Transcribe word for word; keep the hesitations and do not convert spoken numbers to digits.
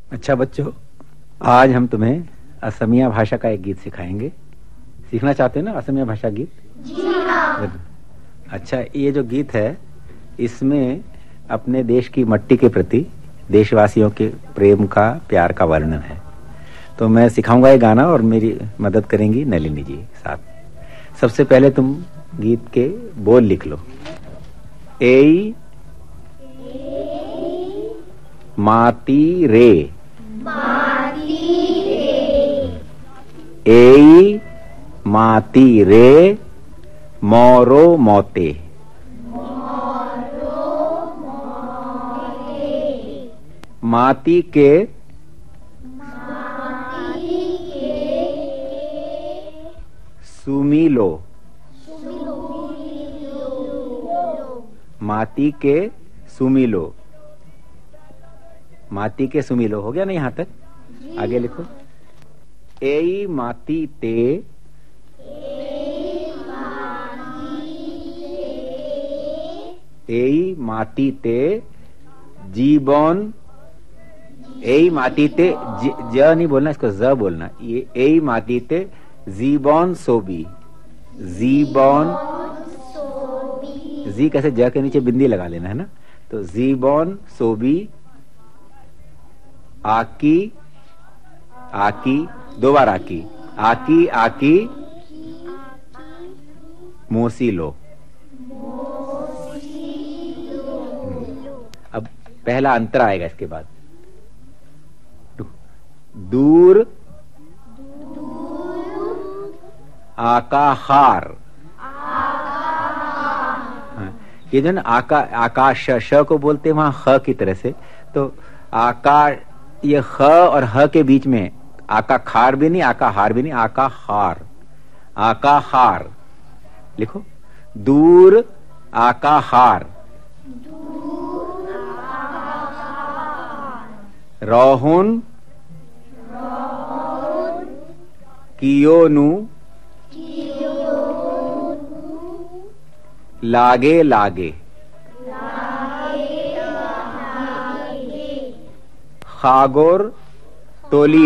अच्छा बच्चों, आज हम तुम्हें असमिया भाषा का एक गीत सिखाएंगे। सीखना चाहते हो ना असमिया भाषा गीत? जी हाँ। अच्छा, ये जो गीत है इसमें अपने देश की मट्टी के प्रति देशवासियों के प्रेम का, प्यार का वर्णन है। तो मैं सिखाऊंगा ये गाना और मेरी मदद करेंगी नलिनी जी साथ। सबसे पहले तुम गीत के बोल लिख लो। ए माती रे, माती रे, ए माती रे मोरो मोते, मोरो मोते, माती के माती के सुमिलो, सुमिलो, माती के सुमिलो, माती के सुमिलो। हो गया ना यहां तक? आगे लिखो। ए माती ते, ए माती ते जीवन, ए माती ते ज, ज नहीं बोलना, इसको ज बोलना। ये ए माती ते जीवन सोबी, जीवन, जी कैसे ज के नीचे बिंदी लगा लेना है ना। तो जीवन सोबी आकी, आकी दो बार आकी, आकी आकी मोसीलो। अब पहला अंतर आएगा इसके बाद। दूर आकाहार, ये जो ना आका, आकाश श को बोलते हैं वहां ख की तरह से। तो आकाश, ये ख और ह के बीच में आका खार भी नहीं, आका हार भी नहीं, आका हार, आका हार लिखो। दूर आका हार, रोहुन कियोनु लागे लागे, खागोर टोली